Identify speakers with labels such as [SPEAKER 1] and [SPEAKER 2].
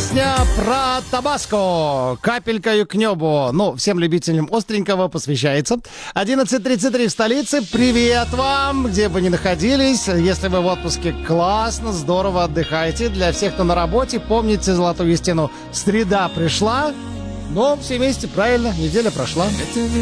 [SPEAKER 1] Песня про Табаско. Капелькою к небу. Ну, всем любителям остренького посвящается. 11:33 в столице. Привет вам, где бы ни находились. Если вы в отпуске, классно, здорово отдыхайте. Для всех, кто на работе, помните золотую истину. Среда пришла, но все вместе правильно, неделя прошла.